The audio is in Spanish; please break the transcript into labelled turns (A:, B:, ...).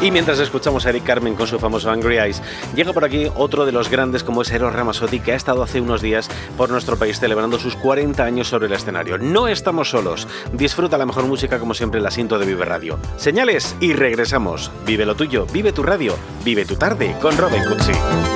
A: Y mientras escuchamos a Eric Carmen con su famoso Angry Eyes, llega por aquí otro de los grandes como es Eros Ramazzotti, que ha estado hace unos días por nuestro país celebrando sus 40 años sobre el escenario. No estamos solos. Disfruta la mejor música como siempre en la Sinto de Vive Radio. Señales y regresamos. Vive lo tuyo, vive tu radio, vive tu tarde con Robin Cutsi.